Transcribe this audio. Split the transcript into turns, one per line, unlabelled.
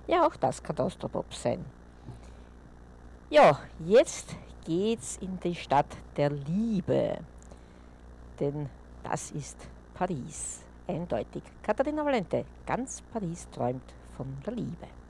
Ja, auch das kann Austropop sein. Ja, jetzt geht's in die Stadt der Liebe. Denn das ist Paris. Eindeutig. Katharina Valente, ganz Paris träumt von der Liebe.